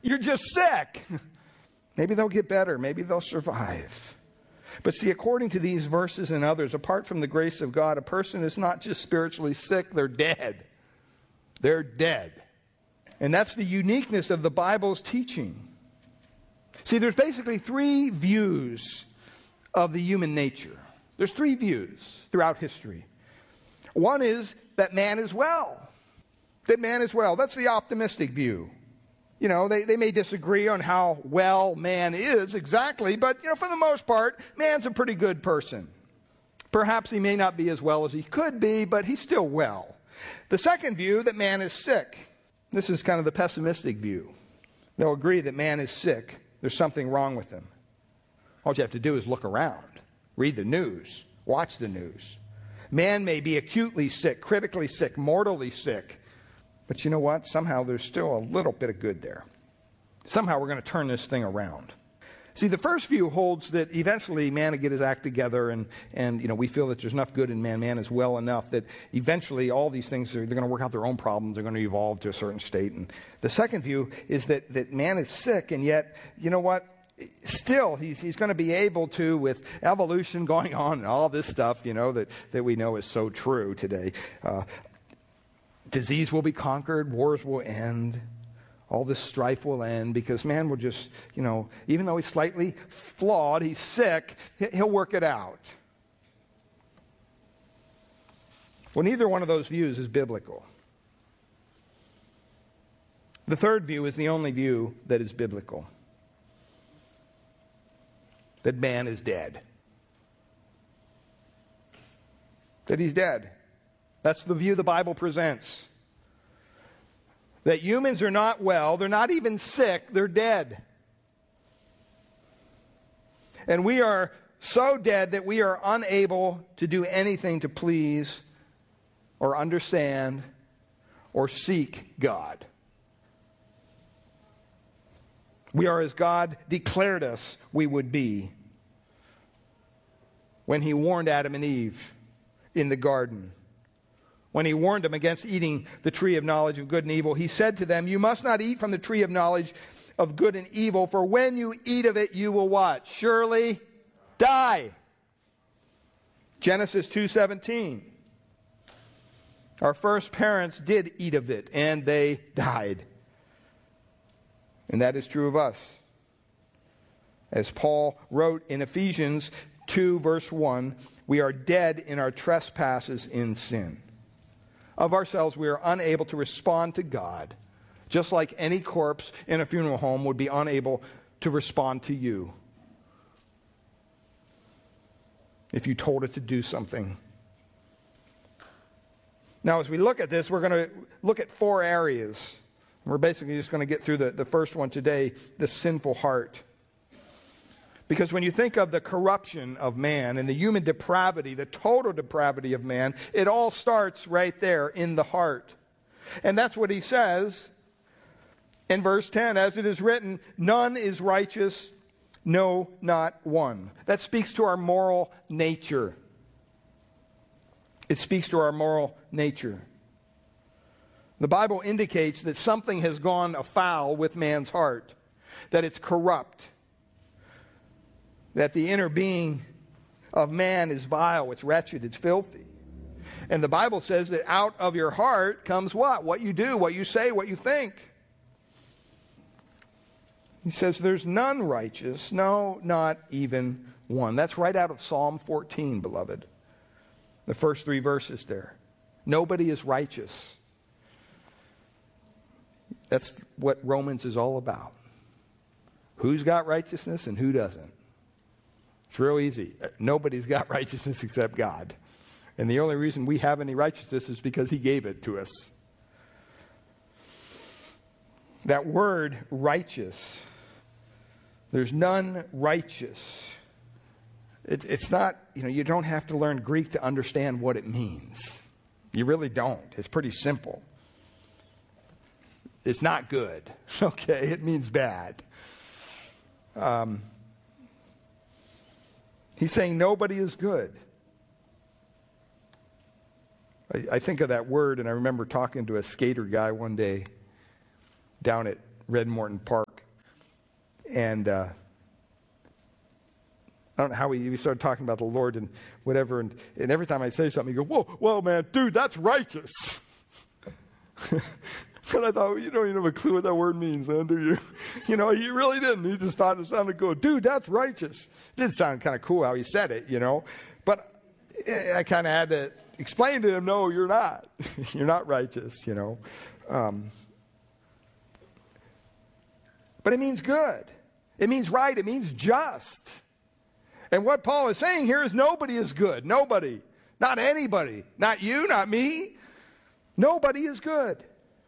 You're just sick. Maybe they'll get better. Maybe they'll survive. But see, according to these verses and others, apart from the grace of God, a person is not just spiritually sick, they're dead. They're dead. And that's the uniqueness of the Bible's teaching. See, there's basically three views of the human nature. There's three views throughout history. One is that man is well. That man is well. That's the optimistic view. You know, they may disagree on how well man is exactly, but, for the most part, man's a pretty good person. Perhaps he may not be as well as he could be, but he's still well. The second view, that man is sick. This is kind of the pessimistic view. They'll agree that man is sick. There's something wrong with him. All you have to do is look around, read the news, watch the news. Man may be acutely sick, critically sick, mortally sick. But you know what? Somehow there's still a little bit of good there. Somehow we're going to turn this thing around. See, the first view holds that eventually man will get his act together and we feel that there's enough good in man. Man is well enough that eventually all these things, they're going to work out their own problems. They're going to evolve to a certain state. And the second view is that man is sick, and yet, you know what? Still, he's going to be able to, with evolution going on and all this stuff, that we know is so true today. Disease will be conquered, wars will end, all this strife will end, because man will just, even though he's slightly flawed, he's sick, he'll work it out. Well, neither one of those views is biblical. The third view is the only view that is biblical. That man is dead. That he's dead. That's the view the Bible presents. That humans are not well, they're not even sick, they're dead. And we are so dead that we are unable to do anything to please or understand or seek God. We are as God declared us we would be when He warned Adam and Eve in the garden. When He warned them against eating the tree of knowledge of good and evil, He said to them, "You must not eat from the tree of knowledge of good and evil, for when you eat of it, you will" what? Surely die. Genesis 2:17. Our first parents did eat of it, and they died. And that is true of us. As Paul wrote in Ephesians 2, verse 1, we are dead in our trespasses in sin. Of ourselves, we are unable to respond to God, just like any corpse in a funeral home would be unable to respond to you if you told it to do something. Now, as we look at this, we're going to look at four areas. We're basically just going to get through the first one today, the sinful heart. Because when you think of the corruption of man and the human depravity, the total depravity of man, it all starts right there in the heart. And that's what he says in verse 10. As it is written, none is righteous, no, not one. That speaks to our moral nature. It speaks to our moral nature. The Bible indicates that something has gone afoul with man's heart, that it's corrupt, that the inner being of man is vile, it's wretched, it's filthy. And the Bible says that out of your heart comes what? What you do, what you say, what you think. He says there's none righteous, no, not even one. That's right out of Psalm 14, beloved. The first three verses there. Nobody is righteous. That's what Romans is all about. Who's got righteousness and who doesn't? It's real easy. Nobody's got righteousness except God. And the only reason we have any righteousness is because He gave it to us. That word righteous, there's none righteous. It's not, you don't have to learn Greek to understand what it means. You really don't. It's pretty simple. It's not good. Okay, it means bad. He's saying nobody is good. I think of that word, and I remember talking to a skater guy one day down at Red Morton Park. And I don't know how we started talking about the Lord and whatever. And every time I say something, you go, whoa, man, dude, that's righteous. And I thought, you don't even have a clue what that word means, man, do you? You know, you really didn't. You just thought it sounded good. Dude, that's righteous. It did sound kind of cool how he said it, you know. But I kind of had to explain to him, no, you're not. You're not righteous, you know. But it means good. It means right. It means just. And what Paul is saying here is nobody is good. Nobody. Not anybody. Not you, not me. Nobody is good.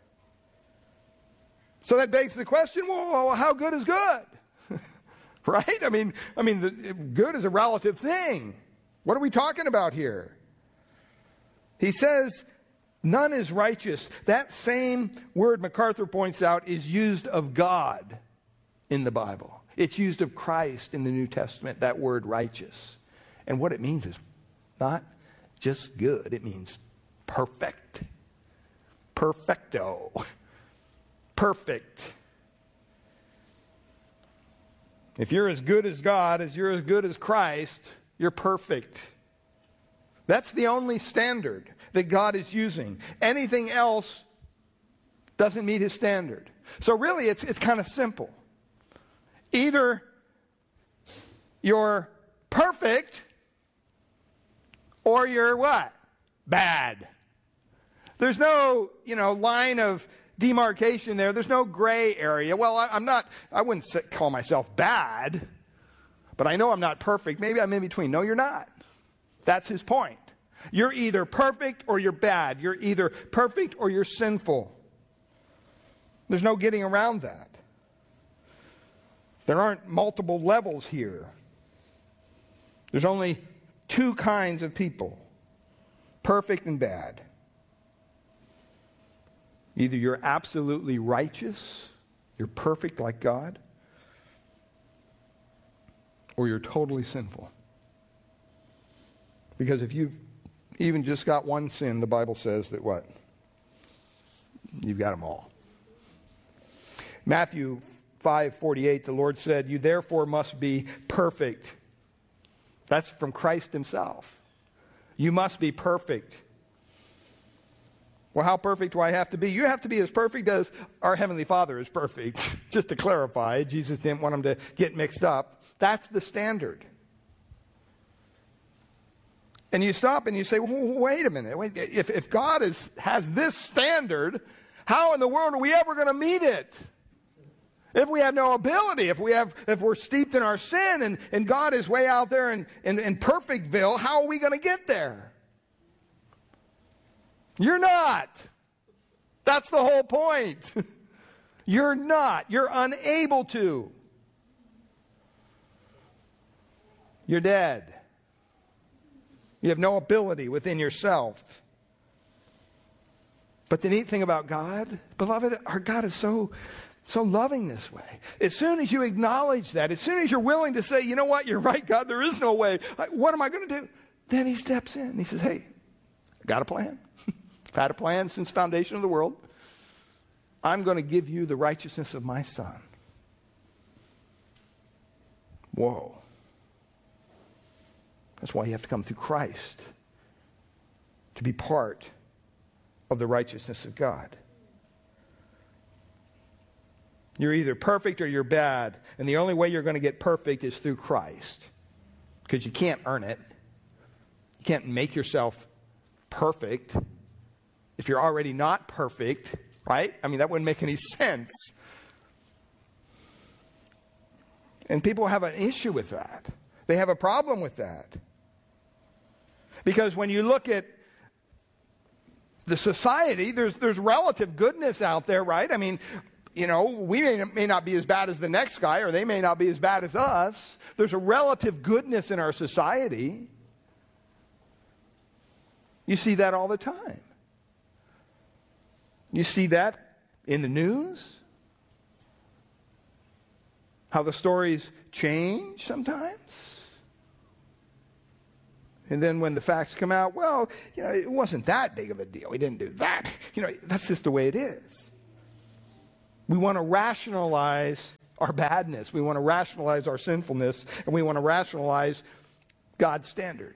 So that begs the question, well, how good is good? Right? I mean, good is a relative thing. What are we talking about here? He says, none is righteous. That same word MacArthur points out is used of God in the Bible. It's used of Christ in the New Testament, that word righteous. And what it means is not just good. It means perfect. Perfecto. Perfect. If you're as good as God, as you're as good as Christ, you're perfect. That's the only standard that God is using. Anything else doesn't meet his standard. So really, it's kind of simple. Either you're perfect or you're what? Bad. There's no, line of demarcation there. There's no gray area. Well, I wouldn't call myself bad, but I know I'm not perfect. Maybe I'm in between. No, you're not. That's his point. You're either perfect or you're bad. You're either perfect or you're sinful. There's no getting around that. There aren't multiple levels here. There's only two kinds of people, perfect and bad. Either you're absolutely righteous, you're perfect like God, or you're totally sinful. Because if you've even just got one sin, the Bible says that what? You've got them all. Matthew 5:48, the Lord said, "You therefore must be perfect." That's from Christ himself. You must be perfect. Well, how perfect do I have to be? You have to be as perfect as our Heavenly Father is perfect. Just to clarify, Jesus didn't want them to get mixed up. That's the standard. And you stop and you say, well, wait a minute. If God has this standard, how in the world are we ever going to meet it? If we have no ability, if we're steeped in our sin and God is way out there in Perfectville, how are we going to get there? You're not. That's the whole point. You're not. You're unable to. You're dead. You have no ability within yourself. But the neat thing about God, beloved, our God is so loving this way. As soon as you acknowledge that, as soon as you're willing to say, you know what, you're right, God, there is no way. What am I going to do? Then he steps in. He says, hey, I got a plan. I've had a plan since the foundation of the world. I'm going to give you the righteousness of my Son. Whoa. That's why you have to come through Christ to be part of the righteousness of God. You're either perfect or you're bad. And the only way you're going to get perfect is through Christ. Because you can't earn it. You can't make yourself perfect if you're already not perfect, right? I mean, that wouldn't make any sense. And people have an issue with that. They have a problem with that. Because when you look at the society, there's relative goodness out there, right? I mean, we may not be as bad as the next guy, or they may not be as bad as us. There's a relative goodness in our society. You see that all the time. You see that in the news. How the stories change sometimes. And then when the facts come out, well, it wasn't that big of a deal. We didn't do that. That's just the way it is. We want to rationalize our badness. We want to rationalize our sinfulness, and we want to rationalize God's standard.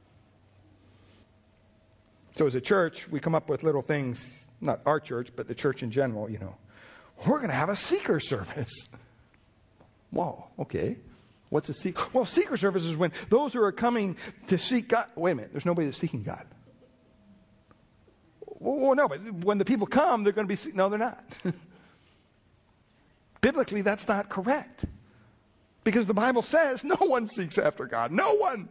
So as a church, we come up with little things, not our church, but the church in general, We're going to have a seeker service. Whoa, okay. What's a seeker? Well, seeker service is when those who are coming to seek God. Wait a minute, there's nobody that's seeking God. Well, no, but when the people come, they're going to be... No, they're not. Biblically, that's not correct. Because the Bible says no one seeks after God. No one.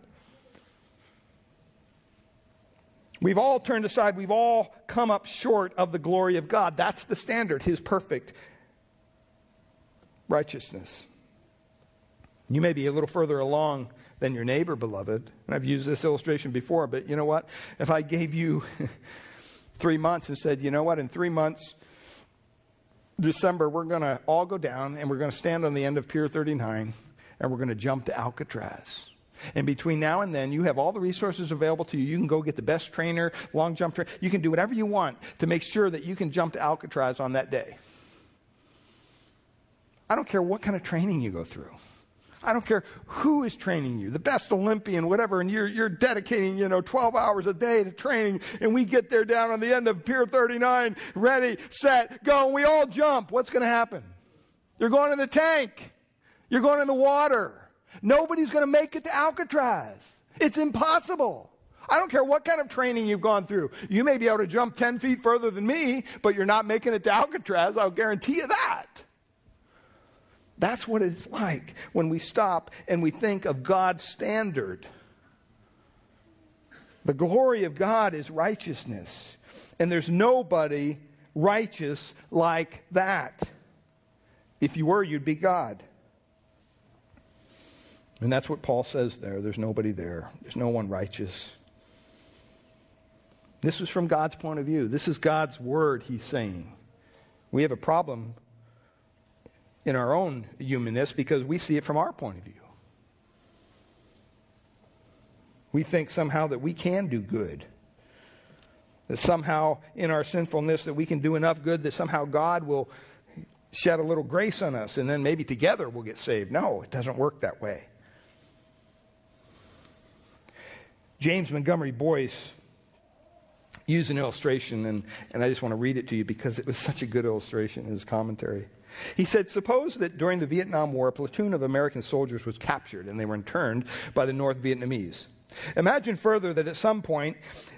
We've all turned aside. We've all come up short of the glory of God. That's the standard, His perfect righteousness. You may be a little further along than your neighbor, beloved. And I've used this illustration before, but you know what? If I gave you 3 months and said, you know what, in 3 months, December, we're going to all go down and we're going to stand on the end of Pier 39 and we're going to jump to Alcatraz. And between now and then, you have all the resources available to you. You can go get the best trainer, long jump trainer. You can do whatever you want to make sure that you can jump to Alcatraz on that day. I don't care what kind of training you go through. I don't care who is training you, the best Olympian, whatever, and you're dedicating, 12 hours a day to training, and we get there down on the end of Pier 39, ready, set, go, and we all jump. What's going to happen? You're going in the tank. You're going in the water. Nobody's going to make it to Alcatraz. It's impossible. I don't care what kind of training you've gone through. You may be able to jump 10 feet further than me, but you're not making it to Alcatraz. I'll guarantee you that. That's what it's like when we stop and we think of God's standard. The glory of God is righteousness. And there's nobody righteous like that. If you were, you'd be God. And that's what Paul says there. There's nobody there. There's no one righteous. This was from God's point of view. This is God's word, he's saying. We have a problem in our own humanness because we see it from our point of view. We think somehow that we can do good. That somehow in our sinfulness that we can do enough good that somehow God will shed a little grace on us and then maybe together we'll get saved. No, it doesn't work that way. James Montgomery Boyce used an illustration, and I just want to read it to you because it was such a good illustration in his commentary. He said, suppose that during the Vietnam War, a platoon of American soldiers was captured and they were interned by the North Vietnamese. Imagine further that at some point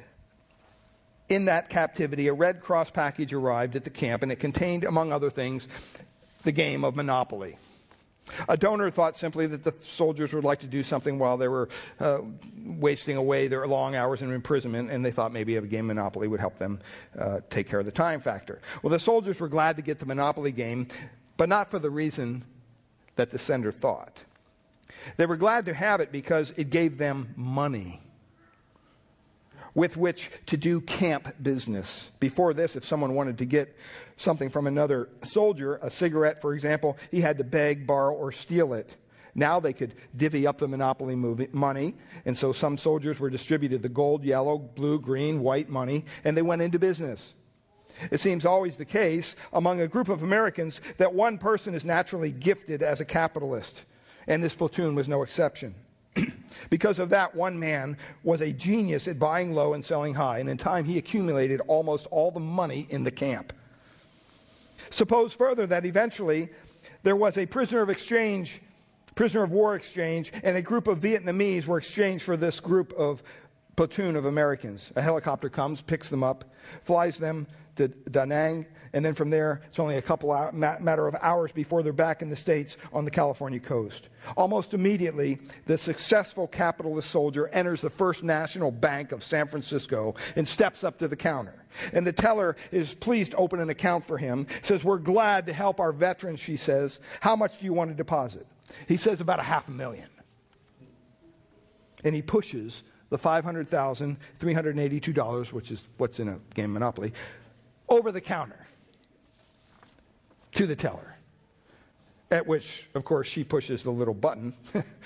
in that captivity, a Red Cross package arrived at the camp and it contained, among other things, the game of Monopoly. A donor thought simply that the soldiers would like to do something while they were wasting away their long hours in imprisonment, and they thought maybe a game of Monopoly would help them take care of the time factor. Well, the soldiers were glad to get the Monopoly game, but not for the reason that the sender thought. They were glad to have it because it gave them money with which to do camp business. Before this, if someone wanted to get something from another soldier, a cigarette, for example, he had to beg, borrow, or steal it. Now they could divvy up the Monopoly money, and so some soldiers were distributed the gold, yellow, blue, green, white money, and they went into business. It seems always the case among a group of Americans that one person is naturally gifted as a capitalist, and this platoon was no exception. Because of that, one man was a genius at buying low and selling high, and in time he accumulated almost all the money in the camp. Suppose further that eventually there was a prisoner of war exchange, and a group of Vietnamese were exchanged for this group of platoon of Americans. A helicopter comes, picks them up, flies them to Da Nang, and then from there, it's only a matter of hours before they're back in the States on the California coast. Almost immediately, the successful capitalist soldier enters the First National Bank of San Francisco and steps up to the counter. And the teller is pleased to open an account for him. Says, "We're glad to help our veterans," she says. "How much do you want to deposit?" He says, "About $500,000. And he pushes the $500,382, which is what's in a game of Monopoly, over the counter to the teller. At which, of course, she pushes the little button,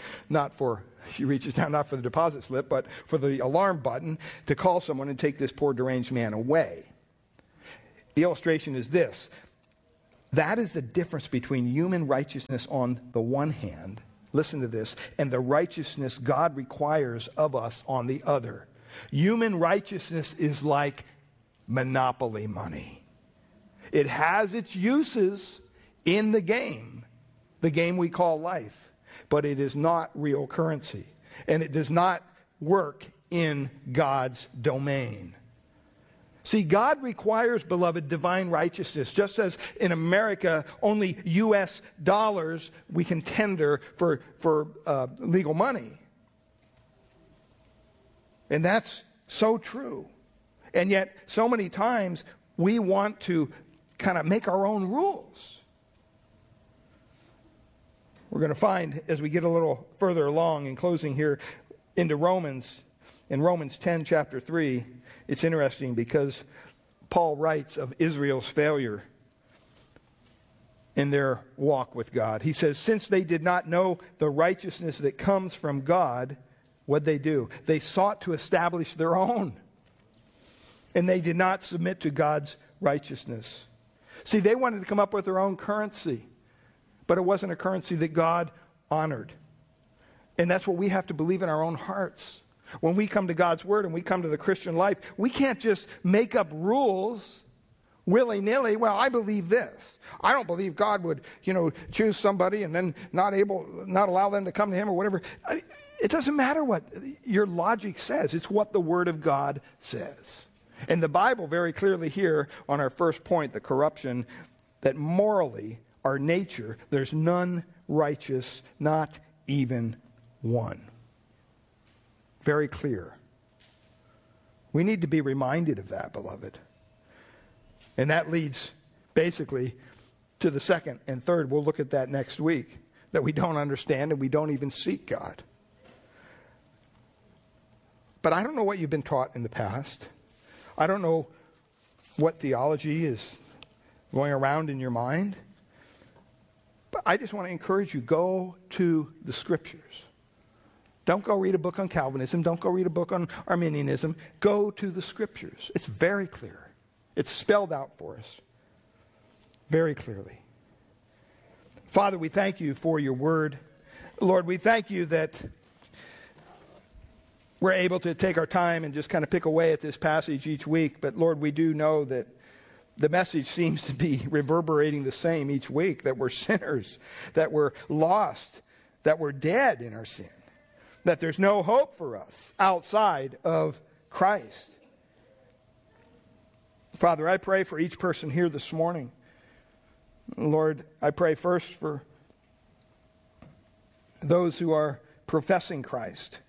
she reaches down not for the deposit slip, but for the alarm button to call someone and take this poor deranged man away. The illustration is this. That is the difference between human righteousness on the one hand, listen to this, and the righteousness God requires of us on the other. Human righteousness is like monopoly money. It has its uses in the game we call life, but it is not real currency, and it does not work in God's domain. See, God requires, beloved, divine righteousness. Just as in America, only U.S. dollars we can tender for legal money. And that's so true. And yet, so many times, we want to kind of make our own rules. We're going to find, as we get a little further along in closing here, into Romans, in Romans 10, chapter 3, it's interesting because Paul writes of Israel's failure in their walk with God. He says, since they did not know the righteousness that comes from God, what'd they do? They sought to establish their own. And they did not submit to God's righteousness. See, they wanted to come up with their own currency. But it wasn't a currency that God honored. And that's what we have to believe in our own hearts. When we come to God's Word and we come to the Christian life, we can't just make up rules willy-nilly. Well, I believe this. I don't believe God would, choose somebody and then not allow them to come to Him or whatever. It doesn't matter what your logic says. It's what the Word of God says. And the Bible very clearly here on our first point, the corruption, that morally, our nature, there's none righteous, not even one. Very clear. We need to be reminded of that, beloved. And that leads basically to the second and third. We'll look at that next week. That we don't understand and we don't even seek God. But I don't know what you've been taught in the past. I don't know what theology is going around in your mind. But I just want to encourage you, go to the Scriptures. Don't go read a book on Calvinism. Don't go read a book on Arminianism. Go to the Scriptures. It's very clear. It's spelled out for us very clearly. Father, we thank you for your word. Lord, we thank you that we're able to take our time and just kind of pick away at this passage each week. But Lord, we do know that the message seems to be reverberating the same each week, that we're sinners, that we're lost, that we're dead in our sin, that there's no hope for us outside of Christ. Father, I pray for each person here this morning. Lord, I pray first for those who are professing Christ.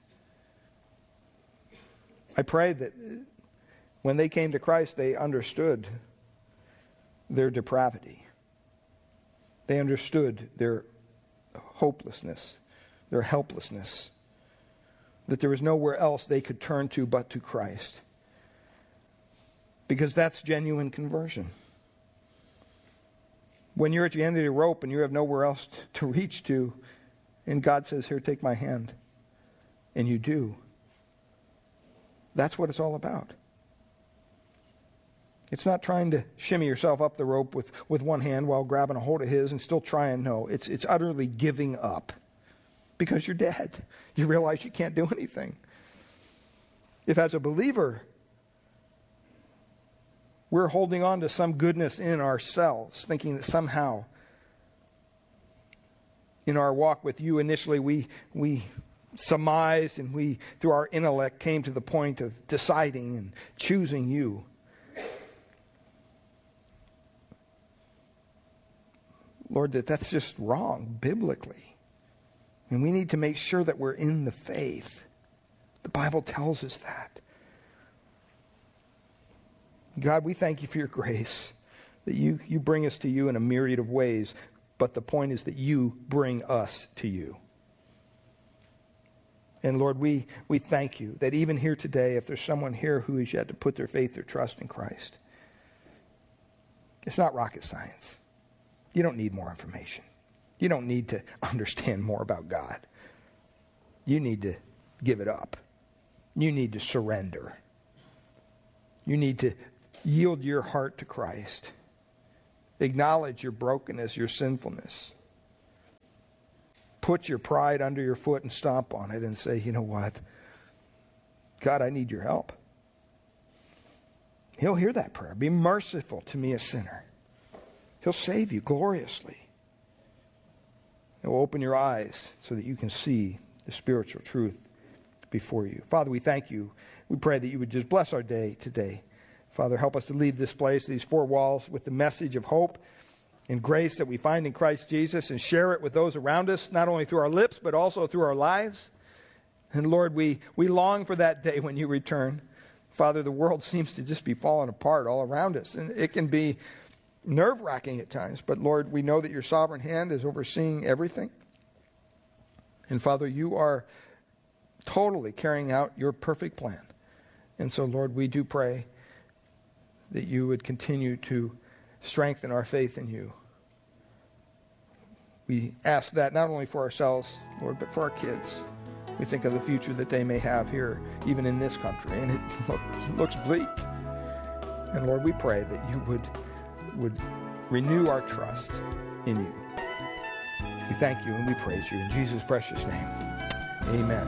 I pray that when they came to Christ, they understood their depravity. They understood their hopelessness, their helplessness, that there was nowhere else they could turn to but to Christ. Because that's genuine conversion. When you're at the end of the rope and you have nowhere else to reach to, and God says, here, take my hand, and you do, that's what it's all about. It's not trying to shimmy yourself up the rope with one hand while grabbing a hold of his and still trying. No, it's utterly giving up. Because you're dead. You realize you can't do anything. If as a believer, we're holding on to some goodness in ourselves, thinking that somehow in our walk with you initially we surmised and we, through our intellect, came to the point of deciding and choosing you. Lord, that's just wrong biblically. And we need to make sure that we're in the faith. The Bible tells us that. God, we thank you for your grace, that you bring us to you in a myriad of ways, but the point is that you bring us to you. And Lord, we thank you that even here today, if there's someone here who has yet to put their faith or trust in Christ, it's not rocket science. You don't need more information. You don't need to understand more about God. You need to give it up. You need to surrender. You need to yield your heart to Christ. Acknowledge your brokenness, your sinfulness. Put your pride under your foot and stomp on it and say, you know what? God, I need your help. He'll hear that prayer. Be merciful to me, a sinner. He'll save you gloriously. He'll open your eyes so that you can see the spiritual truth before you. Father, we thank you. We pray that you would just bless our day today. Father, help us to leave this place, these four walls, with the message of hope and grace that we find in Christ Jesus, and share it with those around us, not only through our lips, but also through our lives. And Lord, we long for that day when you return. Father, the world seems to just be falling apart all around us, and it can be nerve-wracking at times. But Lord, we know that your sovereign hand is overseeing everything. And Father, you are totally carrying out your perfect plan. And so, Lord, we do pray that you would continue to strengthen our faith in you. We ask that not only for ourselves, Lord, but for our kids. We think of the future that they may have here, even in this country, and it looks bleak. And Lord, we pray that you would renew our trust in you. We thank you and we praise you in Jesus' precious name. Amen.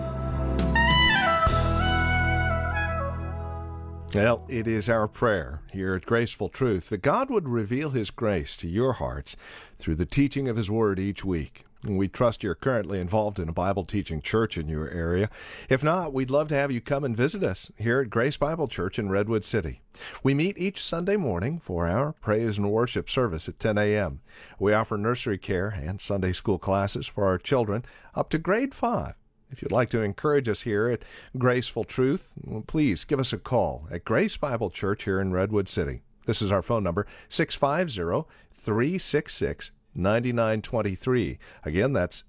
Well, it is our prayer here at Graceful Truth that God would reveal his grace to your hearts through the teaching of his word each week. And we trust you're currently involved in a Bible teaching church in your area. If not, we'd love to have you come and visit us here at Grace Bible Church in Redwood City. We meet each Sunday morning for our praise and worship service at 10 a.m. We offer nursery care and Sunday school classes for our children up to grade 5. If you'd like to encourage us here at Graceful Truth, please give us a call at Grace Bible Church here in Redwood City. This is our phone number, 650-366-9923. Again, that's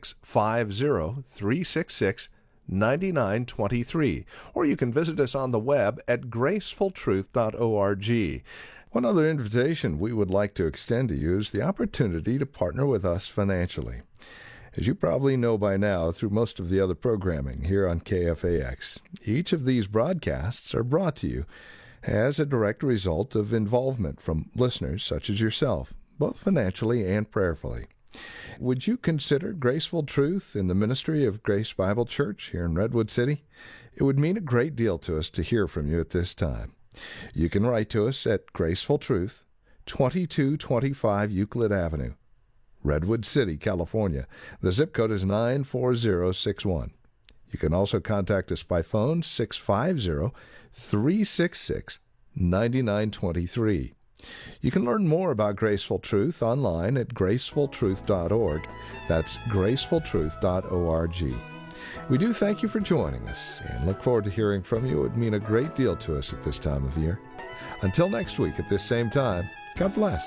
650-366-9923. Or you can visit us on the web at gracefultruth.org. One other invitation we would like to extend to you is the opportunity to partner with us financially. As you probably know by now through most of the other programming here on KFAX, each of these broadcasts are brought to you as a direct result of involvement from listeners such as yourself, both financially and prayerfully. Would you consider Graceful Truth in the ministry of Grace Bible Church here in Redwood City? It would mean a great deal to us to hear from you at this time. You can write to us at Graceful Truth, 2225 Euclid Avenue, Redwood City, California. The zip code is 94061. You can also contact us by phone, 650-366-9923. You can learn more about Graceful Truth online at gracefultruth.org. That's gracefultruth.org. We do thank you for joining us and look forward to hearing from you. It would mean a great deal to us at this time of year. Until next week at this same time, God bless.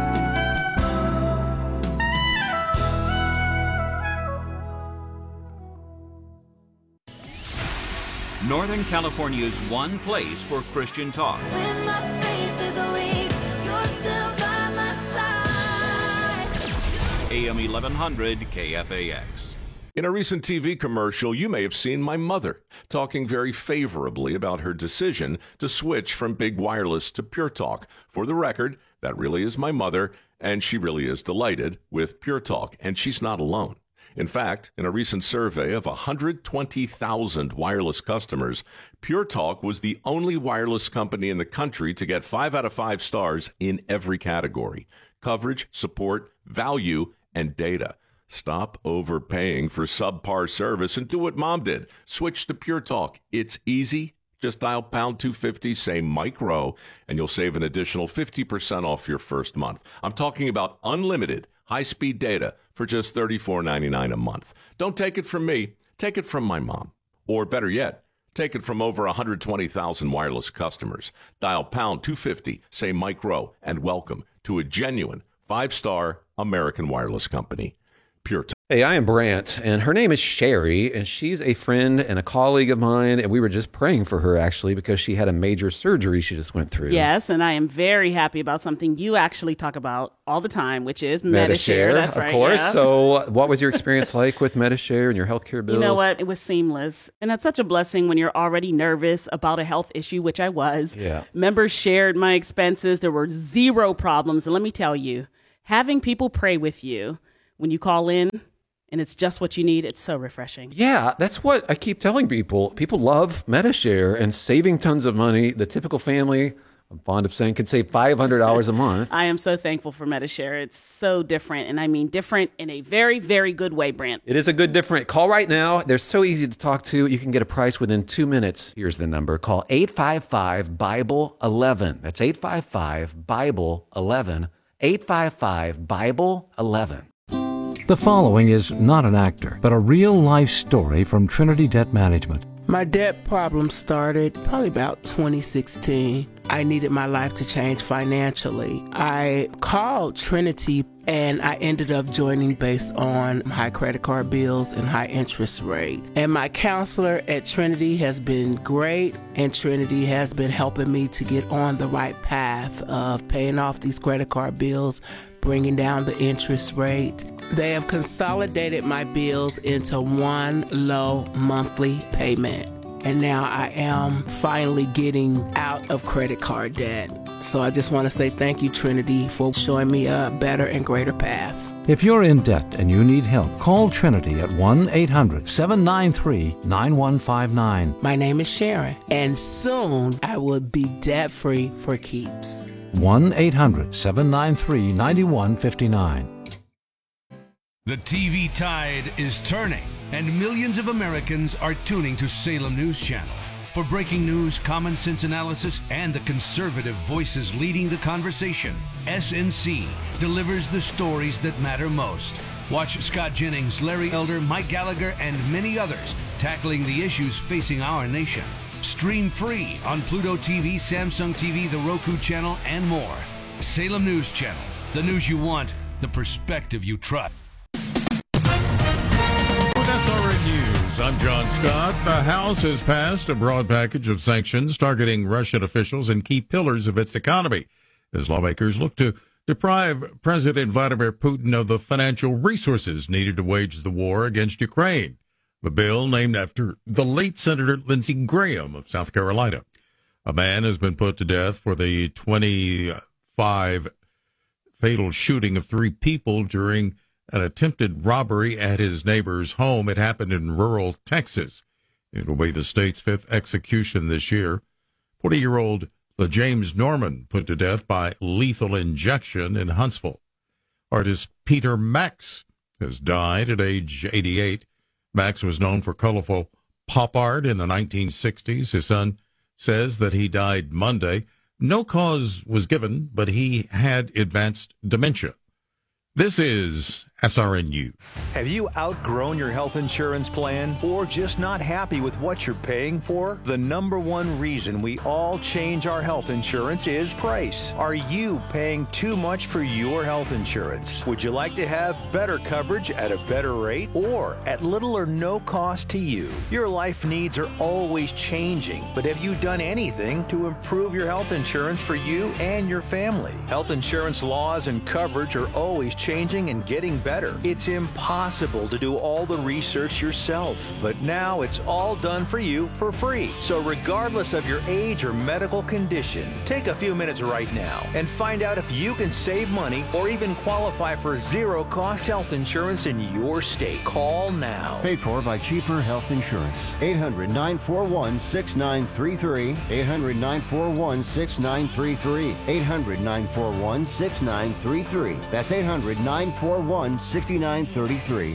Northern California's one place for Christian talk. When my faith is weak, you're still by my side. AM 1100 KFAX. In a recent TV commercial, you may have seen my mother talking very favorably about her decision to switch from big wireless to Pure Talk. For the record, that really is my mother, and she really is delighted with Pure Talk, and she's not alone. In fact, in a recent survey of 120,000 wireless customers, Pure Talk was the only wireless company in the country to get 5 out of 5 stars in every category: coverage, support, value, and data. Stop overpaying for subpar service and do what Mom did. Switch to Pure Talk. It's easy. Just dial pound 250, say Mike Rowe, and you'll save an additional 50% off your first month. I'm talking about unlimited high-speed data for just $34.99 a month. Don't take it from me. Take it from my mom. Or better yet, take it from over 120,000 wireless customers. Dial pound 250, say Mike Rowe, and welcome to a genuine 5-star American wireless company. Pure Talk. Hey, I am Brant, and her name is Sherry, and she's a friend and a colleague of mine, and we were just praying for her, actually, because she had a major surgery she just went through. Yes, and I am very happy about something you actually talk about all the time, which is Medi-Share. That's right. Of course. Yeah. So what was your experience like with Medi-Share and your healthcare bills? You know what? It was seamless. And that's such a blessing when you're already nervous about a health issue, which I was. Yeah. Members shared my expenses. There were zero problems. And let me tell you, having people pray with you when you call in, and it's just what you need, it's so refreshing. Yeah, that's what I keep telling people. People love Medi-Share and saving tons of money. The typical family, I'm fond of saying, could save $500 a month. I am so thankful for Medi-Share. It's so different, and I mean different in a very, very good way, Brant. It is a good different. Call right now. They're so easy to talk to. You can get a price within 2 minutes. Here's the number. Call 855-BIBLE-11. That's 855-BIBLE-11. 855-BIBLE-11. The following is not an actor, but a real-life story from Trinity Debt Management. My debt problem started probably about 2016. I needed my life to change financially. I called Trinity and I ended up joining based on high credit card bills and high interest rate. And my counselor at Trinity has been great, and Trinity has been helping me to get on the right path of paying off these credit card bills, bringing down the interest rate. They have consolidated my bills into one low monthly payment. And now I am finally getting out of credit card debt. So I just want to say thank you, Trinity, for showing me a better and greater path. If you're in debt and you need help, call Trinity at 1-800-793-9159. My name is Sharon, and soon I will be debt-free for keeps. 1-800-793-9159. The TV tide is turning, and millions of Americans are tuning to Salem News Channel. For breaking news, common sense analysis, and the conservative voices leading the conversation, SNC delivers the stories that matter most. Watch Scott Jennings, Larry Elder, Mike Gallagher, and many others tackling the issues facing our nation. Stream free on Pluto TV, Samsung TV, the Roku channel, and more. Salem News Channel. The news you want, the perspective you trust. With SRN News, I'm John Scott. The House has passed a broad package of sanctions targeting Russian officials and key pillars of its economy as lawmakers look to deprive President Vladimir Putin of the financial resources needed to wage the war against Ukraine. The bill, named after the late Senator Lindsey Graham of South Carolina. A man has been put to death for the 25 fatal shooting of 3 people during an attempted robbery at his neighbor's home. It happened in rural Texas. It will be the state's 5th execution this year. 40-year-old James Norman put to death by lethal injection in Huntsville. Artist Peter Max has died at age 88. Max was known for colorful pop art in the 1960s. His son says that he died Monday. No cause was given, but he had advanced dementia. This is SRNU. Have you outgrown your health insurance plan or just not happy with what you're paying for? The number one reason we all change our health insurance is price. Are you paying too much for your health insurance? Would you like to have better coverage at a better rate or at little or no cost to you? Your life needs are always changing, but have you done anything to improve your health insurance for you and your family? Health insurance laws and coverage are always changing and getting better. It's impossible to do all the research yourself, but now it's all done for you for free. So regardless of your age or medical condition, take a few minutes right now and find out if you can save money or even qualify for zero-cost health insurance in your state. Call now. Paid for by Cheaper Health Insurance. 800-941-6933. 800-941-6933. 800-941-6933. That's 800-941-6933.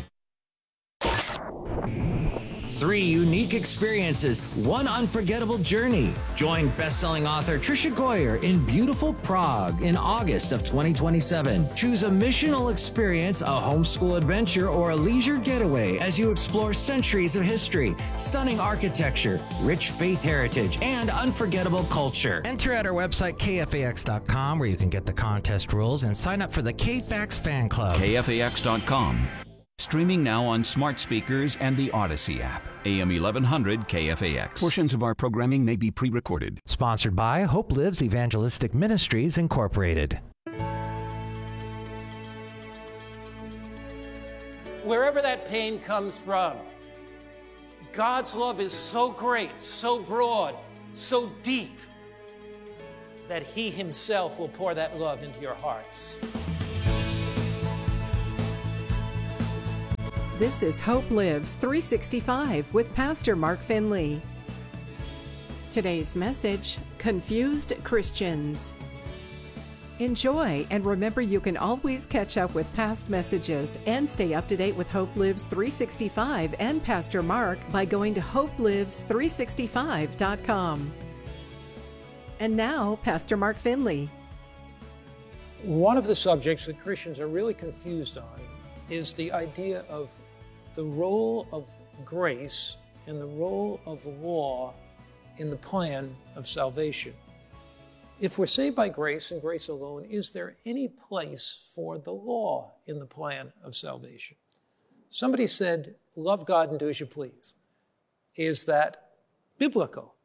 3 unique experiences, 1 unforgettable journey. Join best-selling author Tricia Goyer in beautiful Prague in August of 2027. Choose a missional experience, a homeschool adventure, or a leisure getaway as you explore centuries of history, stunning architecture, rich faith heritage, and unforgettable culture. Enter at our website, KFAX.com, where you can get the contest rules and sign up for the KFAX fan club. KFAX.com. Streaming now on smart speakers and the Odyssey app. AM 1100 KFAX. Portions of our programming may be pre-recorded. Sponsored by Hope Lives Evangelistic Ministries, Incorporated. Wherever that pain comes from, God's love is so great, so broad, so deep, that He Himself will pour that love into your hearts. This is Hope Lives 365 with Pastor Mark Finley. Today's message, Confused Christians. Enjoy, and remember you can always catch up with past messages and stay up to date with Hope Lives 365 and Pastor Mark by going to hopelives365.com. And now, Pastor Mark Finley. One of the subjects that Christians are really confused on is the idea of the role of grace and the role of law in the plan of salvation. If we're saved by grace and grace alone, is there any place for the law in the plan of salvation? Somebody said, love God and do as you please. Is that biblical?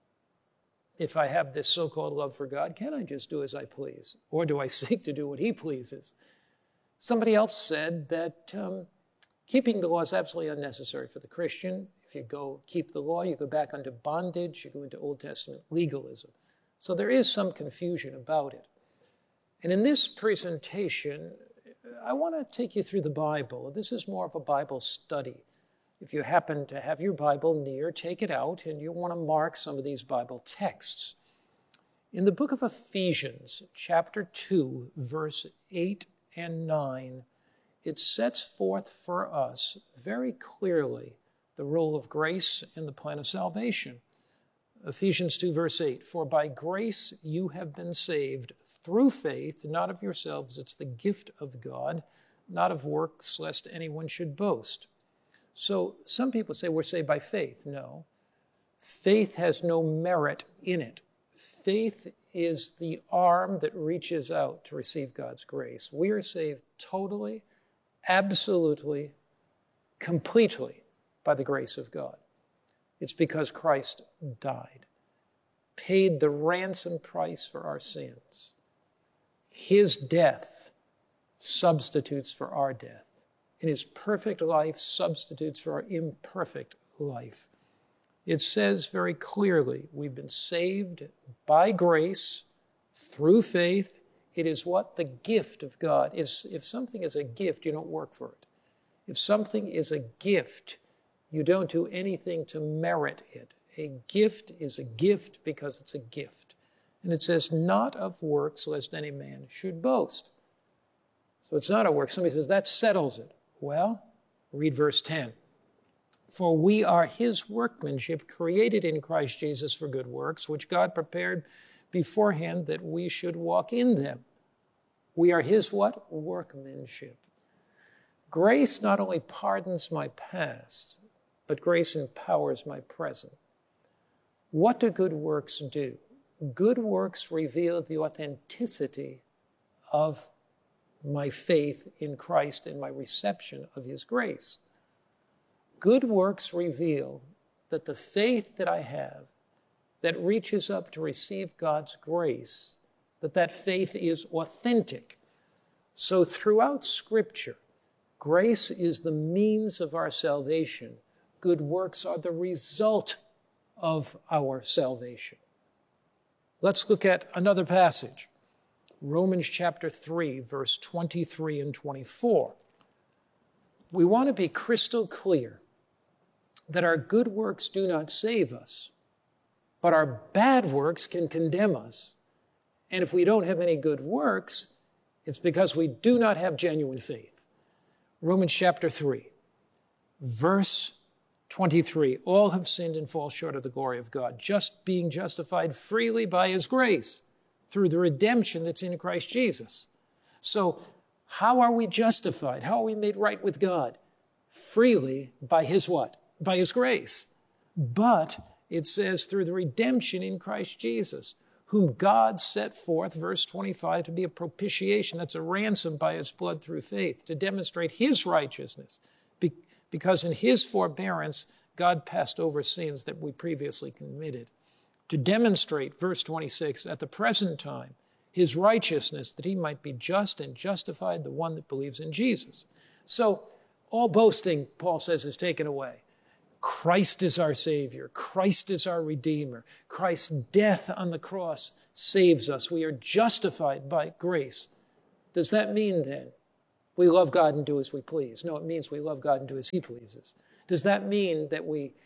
If I have this so-called love for God, can I just do as I please? Or do I seek to do what He pleases? Somebody else said that keeping the law is absolutely unnecessary for the Christian. If you go keep the law, you go back under bondage, you go into Old Testament legalism. So there is some confusion about it. And in this presentation, I want to take you through the Bible. This is more of a Bible study. If you happen to have your Bible near, take it out, and you want to mark some of these Bible texts. In the book of Ephesians, chapter 2, verse 8 and 9, it sets forth for us very clearly the role of grace in the plan of salvation. Ephesians 2, verse 8, for by grace you have been saved through faith, not of yourselves, it's the gift of God, not of works, lest anyone should boast. So some people say we're saved by faith. No, faith has no merit in it. Faith is the arm that reaches out to receive God's grace. We are saved totally, absolutely, completely by the grace of God. It's because Christ died, paid the ransom price for our sins. His death substitutes for our death, and His perfect life substitutes for our imperfect life. It says very clearly, we've been saved by grace through faith. It is what? The gift of God. If something is a gift, you don't work for it. If something is a gift, you don't do anything to merit it. A gift is a gift because it's a gift. And it says, not of works, lest any man should boast. So it's not a work. Somebody says, that settles it. Well, read verse 10. For we are His workmanship, created in Christ Jesus for good works, which God prepared beforehand that we should walk in them. We are His what? Workmanship. Grace not only pardons my past, but grace empowers my present. What do good works do? Good works reveal the authenticity of my faith in Christ and my reception of His grace. Good works reveal that the faith that I have that reaches up to receive God's grace, that faith is authentic. So throughout Scripture, grace is the means of our salvation. Good works are the result of our salvation. Let's look at another passage. Romans chapter 3, verse 23 and 24. We want to be crystal clear that our good works do not save us, but our bad works can condemn us. And if we don't have any good works, it's because we do not have genuine faith. Romans chapter 3, verse 23. All have sinned and fall short of the glory of God, just being justified freely by His grace through the redemption that's in Christ Jesus. So how are we justified? How are we made right with God? Freely by His what? By His grace. But it says through the redemption in Christ Jesus, whom God set forth, verse 25, to be a propitiation, that's a ransom by His blood through faith, to demonstrate His righteousness, because in his forbearance, God passed over sins that we previously committed, to demonstrate, verse 26, at the present time, his righteousness, that he might be just and justified the one that believes in Jesus. So all boasting, Paul says, is taken away. Christ is our Savior. Christ is our Redeemer. Christ's death on the cross saves us. We are justified by grace. Does that mean then we love God and do as we please? No, it means we love God and do as he pleases. Does that mean that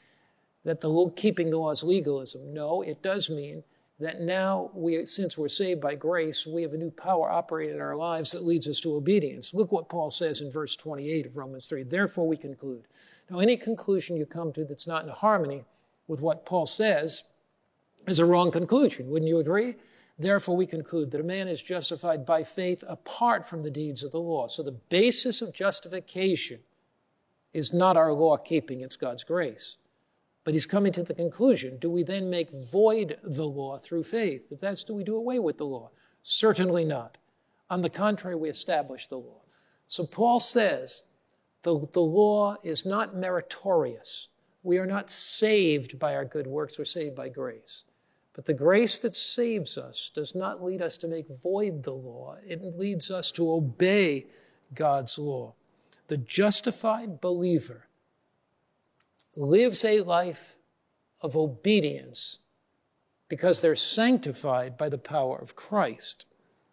keeping the law is legalism? No, it does mean that now, since we're saved by grace, we have a new power operating in our lives that leads us to obedience. Look what Paul says in verse 28 of Romans 3. Therefore we conclude. Now, any conclusion you come to that's not in harmony with what Paul says is a wrong conclusion. Wouldn't you agree? Therefore we conclude that a man is justified by faith apart from the deeds of the law. So the basis of justification is not our law keeping, it's God's grace. But he's coming to the conclusion, do we then make void the law through faith? If that's, do we do away with the law? Certainly not. On the contrary, we establish the law. So Paul says the law is not meritorious. We are not saved by our good works, we're saved by grace. But the grace that saves us does not lead us to make void the law. It leads us to obey God's law. The justified believer lives a life of obedience because they're sanctified by the power of Christ.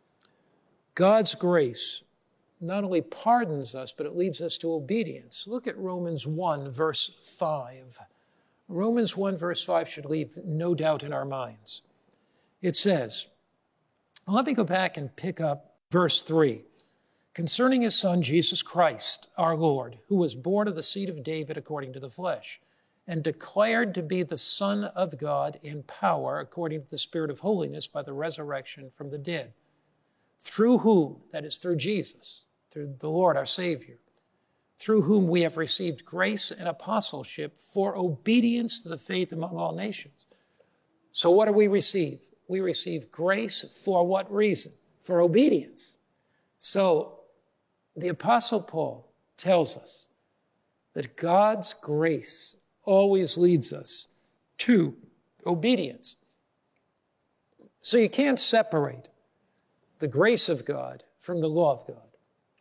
God's grace not only pardons us, but it leads us to obedience. Look at Romans 1, verse 5. Romans 1, verse 5 should leave no doubt in our minds. It says, let me go back and pick up verse 3. Concerning his Son, Jesus Christ, our Lord, who was born of the seed of David according to the flesh, and declared to be the Son of God in power according to the Spirit of holiness by the resurrection from the dead, through whom, that is through Jesus, through the Lord our Savior, through whom we have received grace and apostleship for obedience to the faith among all nations. So what do we receive? We receive grace for what reason? For obedience. So the Apostle Paul tells us that God's grace always leads us to obedience. So you can't separate the grace of God from the law of God.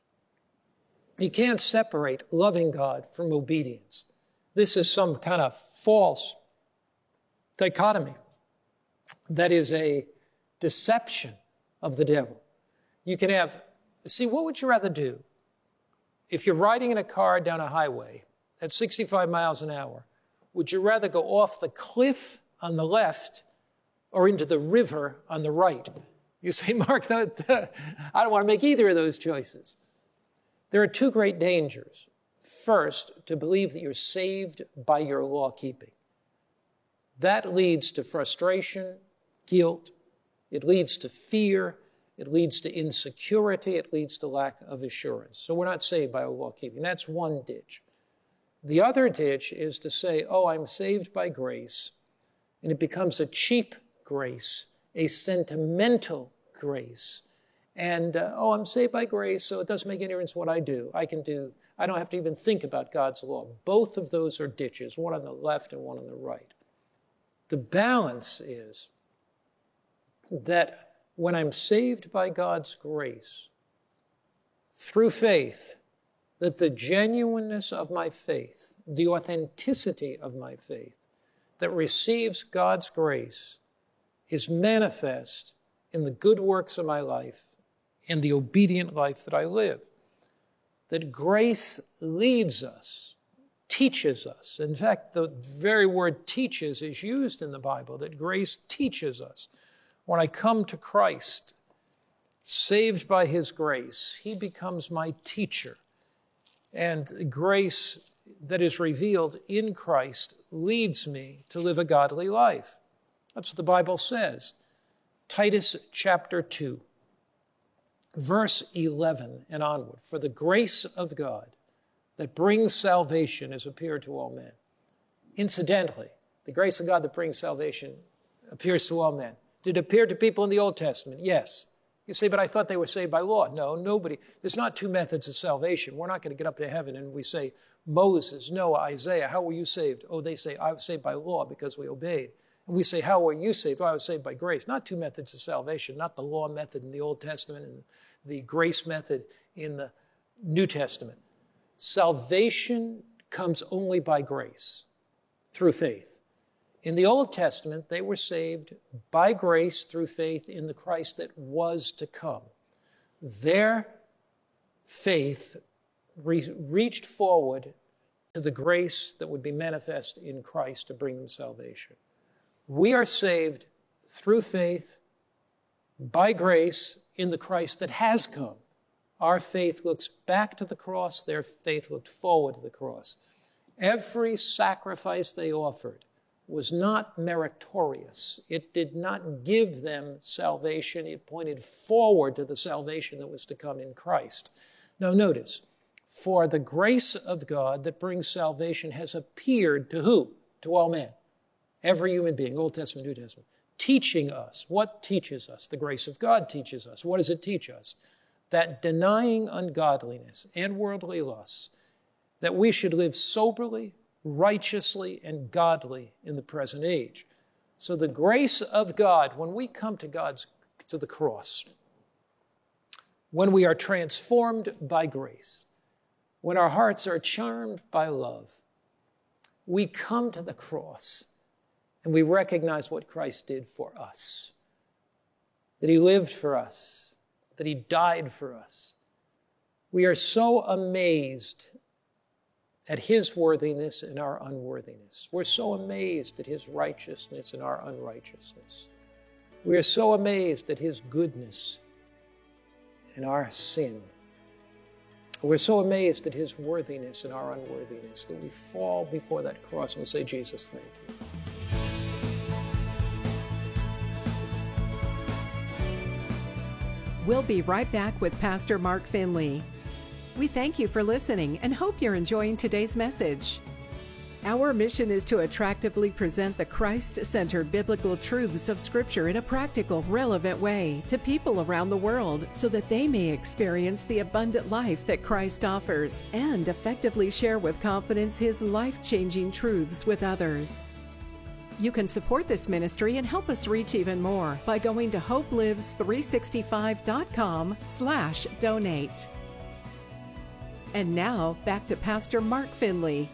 You can't separate loving God from obedience. This is some kind of false dichotomy. That is a deception of the devil. You can have, see, what would you rather do? If you're riding in a car down a highway at 65 miles an hour, would you rather go off the cliff on the left or into the river on the right? You say, Mark, I don't want to make either of those choices. There are two great dangers. First, to believe that you're saved by your law keeping. That leads to frustration, guilt. It leads to fear. It leads to insecurity. It leads to lack of assurance. So we're not saved by our law keeping. That's one ditch. The other ditch is to say, oh, I'm saved by grace, and it becomes a cheap grace, a sentimental grace. And, I'm saved by grace, so it doesn't make any difference what I do. I don't have to even think about God's law. Both of those are ditches, one on the left and one on the right. The balance is that when I'm saved by God's grace, through faith, that the genuineness of my faith, the authenticity of my faith that receives God's grace is manifest in the good works of my life and the obedient life that I live. That grace leads us, teaches us. In fact, the very word teaches is used in the Bible, that grace teaches us. When I come to Christ, saved by his grace, he becomes my teacher. And grace that is revealed in Christ leads me to live a godly life. That's what the Bible says. Titus chapter 2, verse 11 and onward. For the grace of God that brings salvation has appeared to all men. Incidentally, the grace of God that brings salvation appears to all men. Did it appear to people in the Old Testament? Yes. You say, but I thought they were saved by law. No, nobody. There's not two methods of salvation. We're not going to get up to heaven and we say, Moses, Noah, Isaiah, how were you saved? Oh, they say, I was saved by law because we obeyed. And we say, how were you saved? Oh, I was saved by grace. Not two methods of salvation, not the law method in the Old Testament and the grace method in the New Testament. Salvation comes only by grace, through faith. In the Old Testament, they were saved by grace through faith in the Christ that was to come. Their faith reached forward to the grace that would be manifest in Christ to bring them salvation. We are saved through faith, by grace, in the Christ that has come. Our faith looks back to the cross. Their faith looked forward to the cross. Every sacrifice they offered was not meritorious. It did not give them salvation. It pointed forward to the salvation that was to come in Christ. Now notice, for the grace of God that brings salvation has appeared to who? To all men. Every human being, Old Testament, New Testament. Teaching us. What teaches us? The grace of God teaches us. What does it teach us? That denying ungodliness and worldly lusts, that we should live soberly, righteously, and godly in the present age. So the grace of God, when we come to the cross, when we are transformed by grace, when our hearts are charmed by love, we come to the cross and we recognize what Christ did for us, that he lived for us, that he died for us. We are so amazed at his worthiness and our unworthiness. We're so amazed at his righteousness and our unrighteousness. We are so amazed at his goodness and our sin. We're so amazed at his worthiness and our unworthiness that we fall before that cross and we say, Jesus, thank you. We'll be right back with Pastor Mark Finley. We thank you for listening and hope you're enjoying today's message. Our mission is to attractively present the Christ-centered biblical truths of Scripture in a practical, relevant way to people around the world so that they may experience the abundant life that Christ offers and effectively share with confidence his life-changing truths with others. You can support this ministry and help us reach even more by going to hopelives365.com/donate. And now, back to Pastor Mark Finley.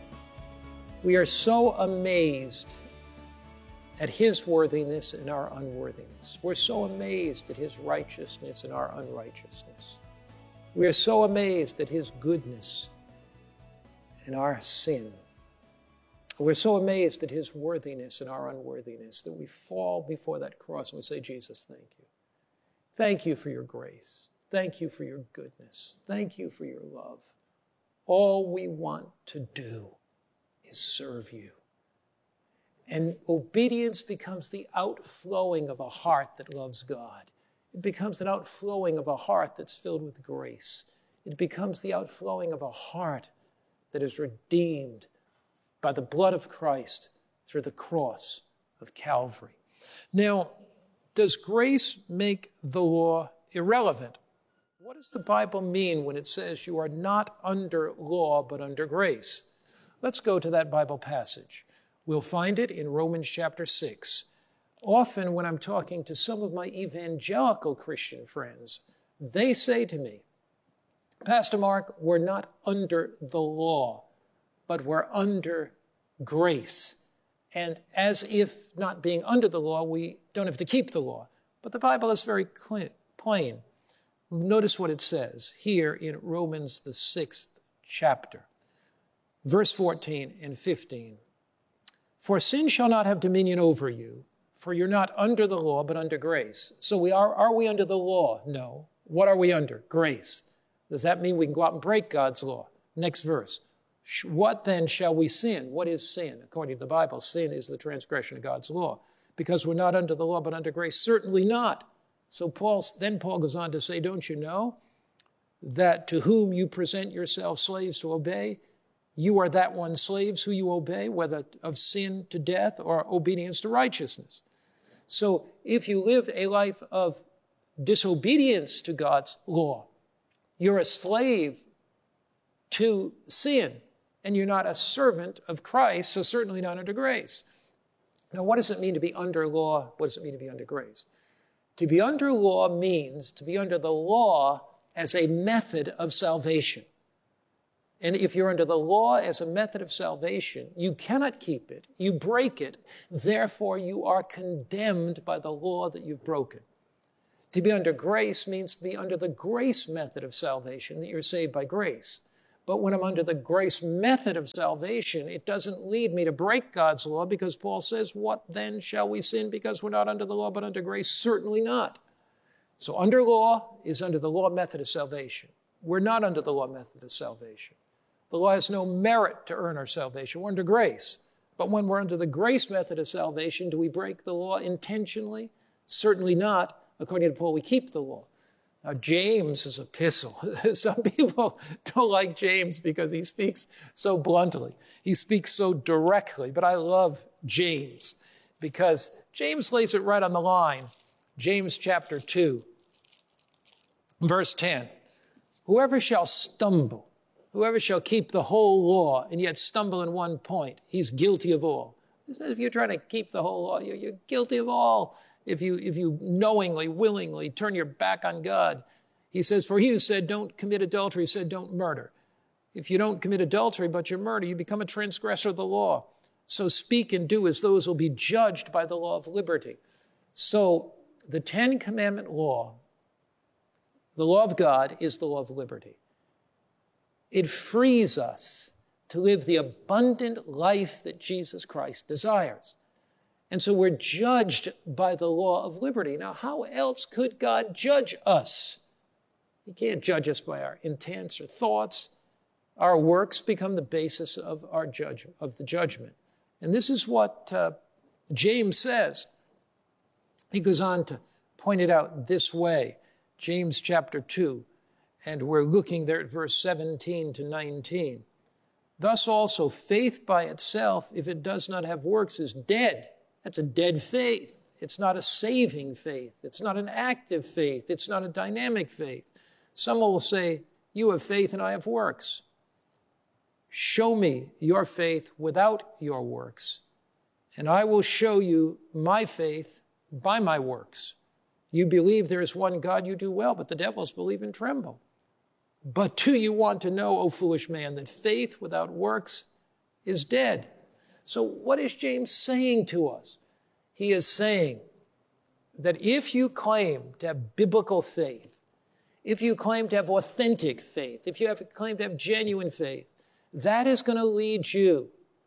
We are so amazed at his worthiness and our unworthiness. We're so amazed at his righteousness and our unrighteousness. We are so amazed at his goodness and our sin. We're so amazed at his worthiness and our unworthiness that we fall before that cross and we say, Jesus, thank you. Thank you for your grace. Thank you for your goodness. Thank you for your love. All we want to do is serve you. And obedience becomes the outflowing of a heart that loves God. It becomes an outflowing of a heart that's filled with grace. It becomes the outflowing of a heart that is redeemed by the blood of Christ through the cross of Calvary. Now, does grace make the law irrelevant? What does the Bible mean when it says you are not under law but under grace? Let's go to that Bible passage. We'll find it in Romans chapter 6. Often when I'm talking to some of my evangelical Christian friends, they say to me, Pastor Mark, we're not under the law, but we're under grace. And as if not being under the law, we don't have to keep the law. But the Bible is very plain. Notice what it says here in Romans, the 6th chapter, verse 14 and 15. For sin shall not have dominion over you, for you're not under the law, but under grace. So are we under the law? No. What are we under? Grace. Does that mean we can go out and break God's law? Next verse. What then shall we sin? What is sin? According to the Bible, sin is the transgression of God's law. Because we're not under the law, but under grace. Certainly not. So Paul goes on to say, don't you know that to whom you present yourselves slaves to obey, you are that one slaves who you obey, whether of sin to death or obedience to righteousness. So if you live a life of disobedience to God's law. You're a slave to sin, and you're not a servant of Christ, so certainly not under grace. Now, what does it mean to be under law? What does it mean to be under grace? To be under law means to be under the law as a method of salvation. And if you're under the law as a method of salvation, you cannot keep it. You break it. Therefore, you are condemned by the law that you've broken. To be under grace means to be under the grace method of salvation, that you're saved by grace. But when I'm under the grace method of salvation, it doesn't lead me to break God's law, because Paul says, what then shall we sin because we're not under the law but under grace? Certainly not. So under law is under the law method of salvation. We're not under the law method of salvation. The law has no merit to earn our salvation. We're under grace. But when we're under the grace method of salvation, do we break the law intentionally? Certainly not. According to Paul, we keep the law. Now, James' epistle, some people don't like James because he speaks so bluntly. He speaks so directly, but I love James because James lays it right on the line. James chapter 2, verse 10. Whoever shall stumble, whoever shall keep the whole law and yet stumble in one point, he's guilty of all. He says if you're trying to keep the whole law, you're guilty of all. If you knowingly, willingly turn your back on God. He says, for he who said don't commit adultery said don't murder. If you don't commit adultery but you murder, you become a transgressor of the law. So speak and do as those will be judged by the law of liberty. So the Ten Commandment law, the law of God, is the law of liberty. It frees us to live the abundant life that Jesus Christ desires. And so we're judged by the law of liberty. Now, how else could God judge us? He can't judge us by our intents or thoughts. Our works become the basis of our judgment, of the judgment. And this is what James says. He goes on to point it out this way. James chapter 2, and we're looking there at verse 17 to 19. Thus also, faith by itself, if it does not have works, is dead. That's a dead faith. It's not a saving faith. It's not an active faith. It's not a dynamic faith. Some will say, you have faith and I have works. Show me your faith without your works, and I will show you my faith by my works. You believe there is one God, you do well, but the devils believe and tremble. But do you want to know, O foolish man, that faith without works is dead? So what is James saying to us? He is saying that if you claim to have biblical faith, if you claim to have authentic faith, if you claim to have genuine faith, that is going to lead you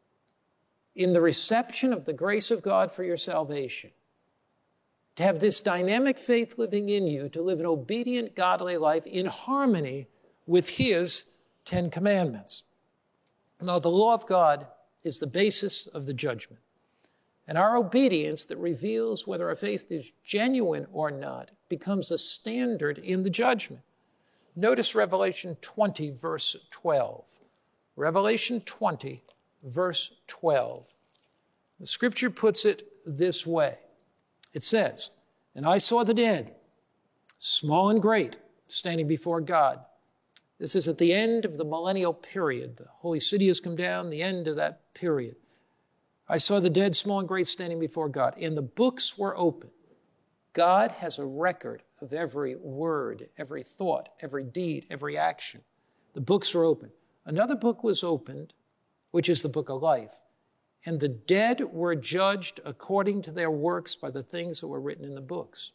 in the reception of the grace of God for your salvation, to have this dynamic faith living in you, to live an obedient, godly life in harmony with His Ten Commandments. Now, the law of God is the basis of the judgment. And our obedience that reveals whether our faith is genuine or not becomes a standard in the judgment. Notice Revelation 20, verse 12. Revelation 20, verse 12. The scripture puts it this way. It says, and I saw the dead, small and great, standing before God. This is at the end of the millennial period. The holy city has come down, the end of that period. I saw the dead, small and great, standing before God, and the books were open. God has a record of every word, every thought, every deed, every action. The books were open. Another book was opened, which is the book of life. And the dead were judged according to their works by the things that were written in the books.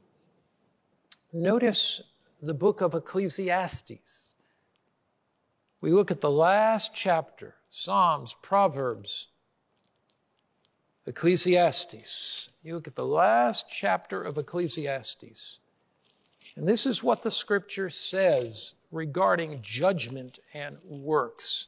Notice the book of Ecclesiastes. We look at the last chapter, Psalms, Proverbs, Ecclesiastes. You look at the last chapter of Ecclesiastes. And this is what the scripture says regarding judgment and works.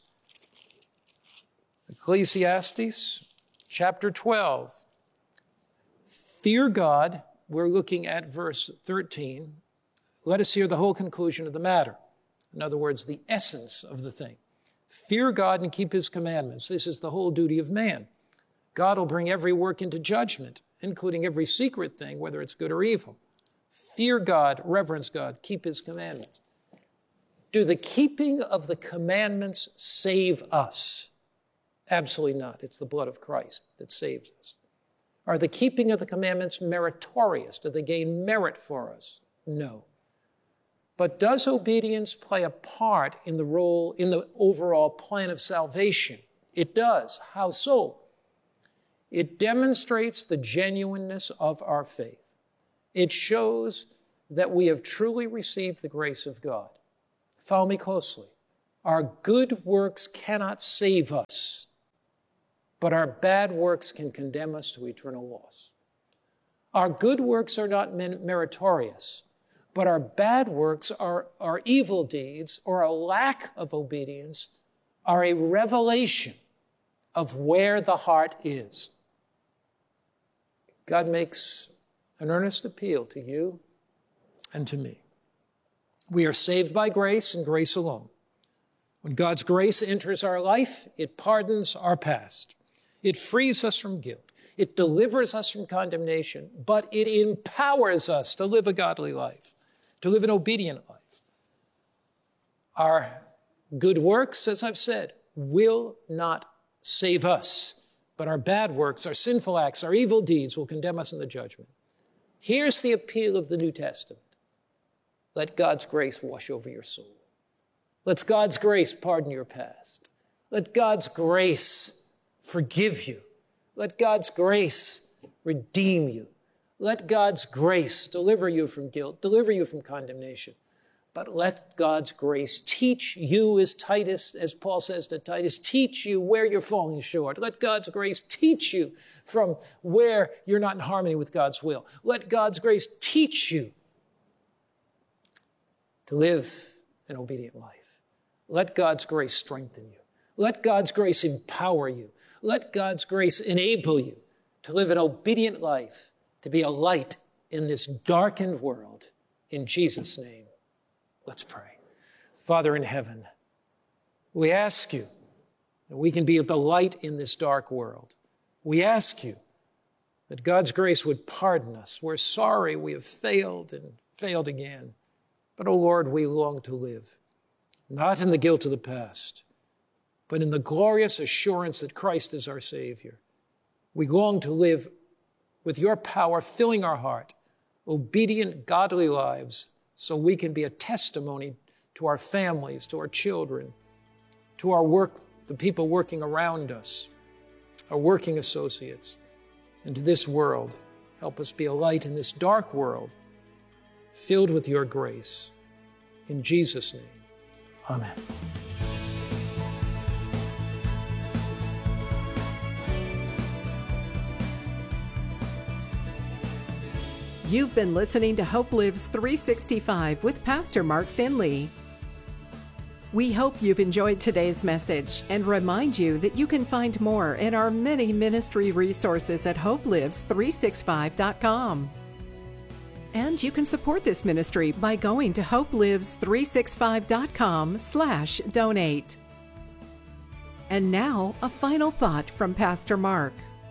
Ecclesiastes chapter 12. Fear God. We're looking at verse 13. Let us hear the whole conclusion of the matter. In other words, the essence of the thing. Fear God and keep His commandments. This is the whole duty of man. God will bring every work into judgment, including every secret thing, whether it's good or evil. fear God, reverence God, keep his commandments. Do the keeping of the commandments save us? Absolutely not. It's the blood of Christ that saves us. Are the keeping of the commandments meritorious? Do they gain merit for us? No. But does obedience play a part in the role, in the overall plan of salvation? It does. How so? It demonstrates the genuineness of our faith. It shows that we have truly received the grace of God. Follow me closely. Our good works cannot save us, but our bad works can condemn us to eternal loss. Our good works are not meritorious, but our bad works, our evil deeds, or a lack of obedience, are a revelation of where the heart is. God makes an earnest appeal to you and to me. We are saved by grace and grace alone. When God's grace enters our life, it pardons our past. It frees us from guilt. It delivers us from condemnation, but it empowers us to live a godly life, to live an obedient life. Our good works, as I've said, will not save us, but our bad works, our sinful acts, our evil deeds will condemn us in the judgment. Here's the appeal of the New Testament. Let God's grace wash over your soul. Let God's grace pardon your past. Let God's grace forgive you. Let God's grace redeem you. Let God's grace deliver you from guilt, deliver you from condemnation. But let God's grace teach you, as Paul says to Titus, teach you where you're falling short. Let God's grace teach you from where you're not in harmony with God's will. Let God's grace teach you to live an obedient life. Let God's grace strengthen you. Let God's grace empower you. Let God's grace enable you to live an obedient life, to be a light in this darkened world. In Jesus' name, let's pray. Father in heaven, we ask you that we can be the light in this dark world. We ask you that God's grace would pardon us. We're sorry we have failed and failed again. But, oh Lord, we long to live, not in the guilt of the past, but in the glorious assurance that Christ is our Savior. We long to live with your power filling our heart, obedient, godly lives, so we can be a testimony to our families, to our children, to our work, the people working around us, our working associates, and to this world. Help us be a light in this dark world, filled with your grace. In Jesus' name, amen. You've been listening to Hope Lives 365 with Pastor Mark Finley. We hope you've enjoyed today's message and remind you that you can find more in our many ministry resources at hopelives365.com. And you can support this ministry by going to hopelives365.com/donate. And now, a final thought from Pastor Mark.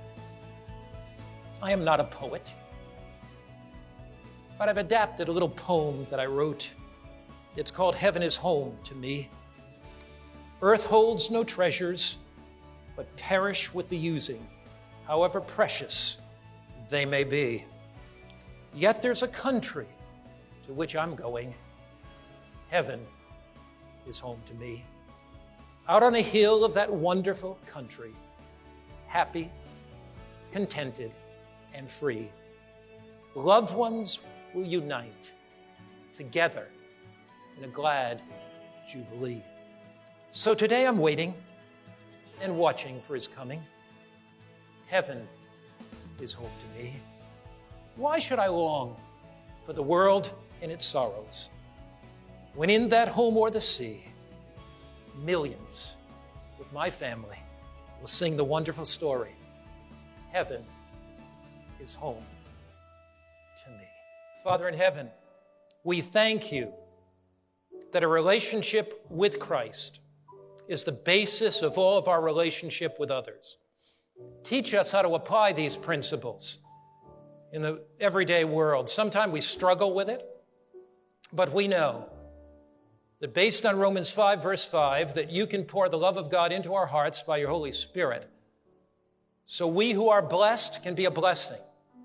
I am not a poet, but I've adapted a little poem that I wrote. It's called Heaven is Home to Me. Earth holds no treasures, but perish with the using, however precious they may be. Yet there's a country to which I'm going. Heaven is home to me. Out on a hill of that wonderful country, happy, contented, and free. Loved ones will unite together in a glad jubilee. So today I'm waiting and watching for his coming. Heaven is home to me. Why should I long for the world and its sorrows, when in that home o'er the sea, millions with my family will sing the wonderful story, Heaven is home to me. Father in heaven, we thank you that a relationship with Christ is the basis of all of our relationship with others. Teach us how to apply these principles in the everyday world. Sometimes we struggle with it, but we know that based on Romans 5, verse 5, that you can pour the love of God into our hearts by your Holy Spirit. So we who are blessed can be a blessing.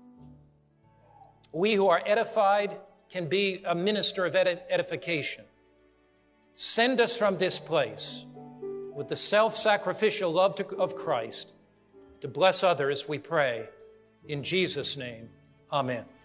We who are edified can be a minister of edification. Send us from this place with the self-sacrificial love of Christ to bless others, we pray. In Jesus' name, amen.